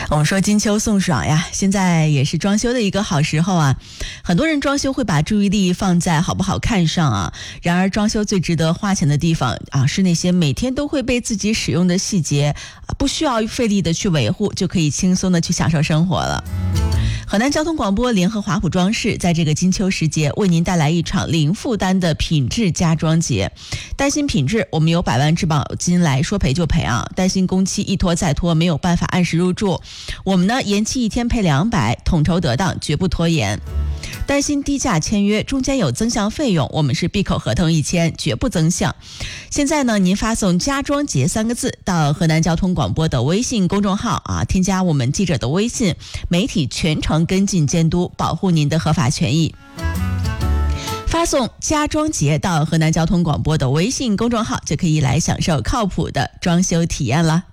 我们说金秋送爽呀，现在也是装修的一个好时候啊。很多人装修会把注意力放在好不好看上啊，然而装修最值得花钱的地方啊，是那些每天都会被自己使用的细节，不需要费力的去维护，就可以轻松的去享受生活了。河南交通广播联合华普装饰在这个金秋时节为您带来一场零负担的品质家装节。担心品质，我们有100万质保金来说赔就赔啊！担心工期一拖再拖，没有办法按时入住，我们呢延期1天赔200，统筹得当，绝不拖延。担心低价签约中间有增项费用，我们是闭口合同一签，绝不增项。现在呢，您发送家装节3个字到河南交通广播的微信公众号啊，添加我们记者的微信，媒体全程跟进监督，保护您的合法权益。发送家装节到河南交通广播的微信公众号，就可以来享受靠谱的装修体验了。